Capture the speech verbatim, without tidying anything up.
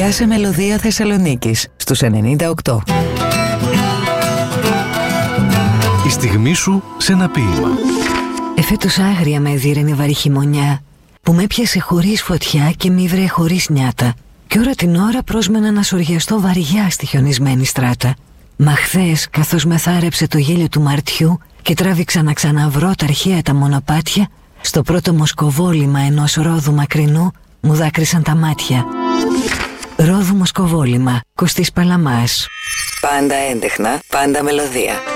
Πιάσε μελωδία Θεσσαλονίκης στους ενενήντα οκτώ. Η στιγμή σου σε ένα ποίημα. Εφέτος άγρια με έδιραινε βαρύ χειμωνιά, που με έπιασε χωρίς φωτιά και μ' ήβρε χωρίς νιάτα. Κι ώρα την ώρα πρόσμενα να σοριαστώ βαριά στη χιονισμένη στράτα. Μα χθες, καθώς με θάρεψε το γέλιο του Μαρτιού και τράβηξα να ξαναβρω τα αρχαία τα μονοπάτια, στο πρώτο μοσκοβόλημα ενός ρόδου μακρινού μου δάκρυσαν τα μάτια. Ρόδου μοσκοβόλημα, Κωστής Παλαμάς. Πάντα έντεχνα, πάντα μελωδία.